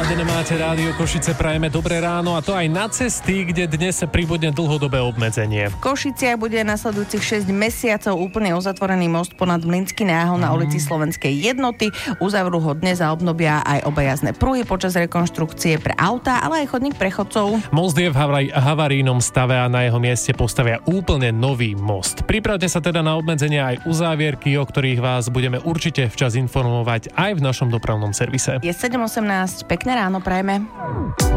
Naladené máte Rádio Košice, prajeme dobré ráno a to aj na cesty, kde dnes pribudne dlhodobé obmedzenie. V Košiciach bude nasledujúcich 6 mesiacov úplne uzatvorený most ponad Mlynský náhon na ulici Slovenskej jednoty. Uzavrú ho dnes a obnovia aj obajazdné pruhy počas rekonštrukcie pre autá, ale aj chodník pre chodcov. Most je v havarijnom stave a na jeho mieste postavia úplne nový most. Pripravte sa teda na obmedzenia aj uzávierky, o ktorých vás budeme určite včas informovať aj v našom dopravnom servise. Je 7:18, pekné ráno prajeme.